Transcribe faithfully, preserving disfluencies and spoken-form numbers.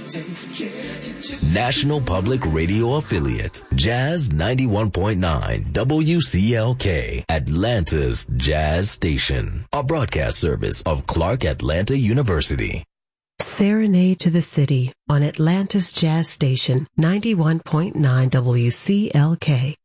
National Public Radio Affiliate, Jazz ninety-one point nine W C L K, Atlanta's Jazz Station. A broadcast service of Clark Atlanta University. Serenade to the City on Atlanta's Jazz Station, ninety-one point nine W C L K.